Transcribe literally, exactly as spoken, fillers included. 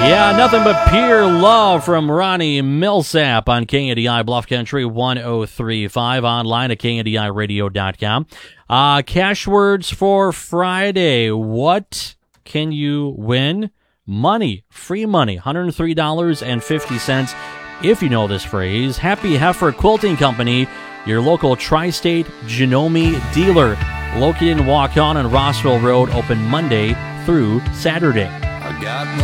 Yeah, nothing but pure love from Ronnie Millsap on K N D I Bluff Country one oh three point five, online at K N D I radio dot com. Uh, cash words for Friday. What can you win? Money, free money, one hundred three dollars and fifty cents. If you know this phrase, Happy Heifer Quilting Company, your local tri-state Janome dealer, located in Waukon on Rossville Road, open Monday through Saturday. I got